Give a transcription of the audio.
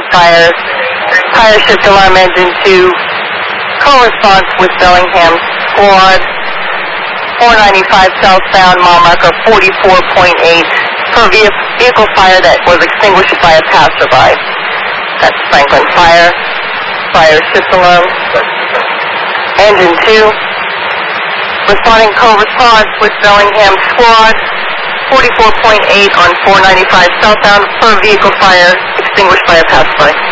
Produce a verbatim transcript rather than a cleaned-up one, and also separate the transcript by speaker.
Speaker 1: fire. Tire shift alarm engine two. Call response with Bellingham Squad. four ninety-five southbound, mile marker forty-four point eight. For a vehicle fire that was extinguished by a passerby. That's Franklin Fire. Fire shift alarm. Engine two. Responding call response with Bellingham Squad. forty-four point eight on four ninety-five southbound for a vehicle fire extinguished by a passerby.